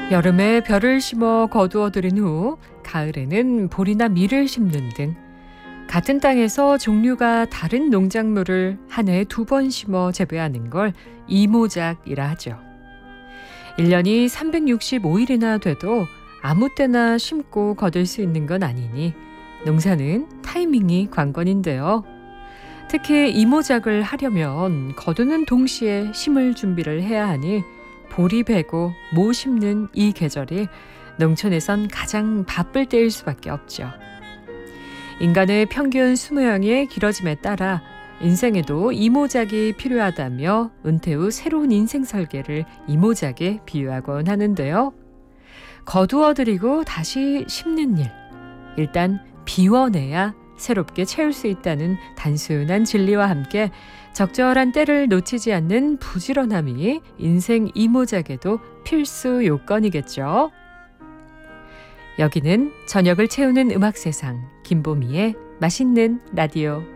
여름에 벼를 심어 거두어들인 후 가을에는 보리나 밀을 심는 등 같은 땅에서 종류가 다른 농작물을 한 해에 2번 심어 재배하는 걸 이모작이라 하죠. 1년이 365일이나 돼도 아무 때나 심고 거둘 수 있는 건 아니니 농사는 타이밍이 관건인데요. 특히 이모작을 하려면 거두는 동시에 심을 준비를 해야 하니 보리 베고 모 심는 이 계절이 농촌에선 가장 바쁠 때일 수밖에 없죠. 인간의 평균 수명의 길어짐에 따라 인생에도 이모작이 필요하다며 은퇴 후 새로운 인생 설계를 이모작에 비유하곤 하는데요. 거두어들이고 다시 심는 일, 일단 비워내야 새롭게 채울 수 있다는 단순한 진리와 함께 적절한 때를 놓치지 않는 부지런함이 인생 이모작에도 필수 요건이겠죠. 여기는 저녁을 채우는 음악 세상, 김보미의 맛있는 라디오.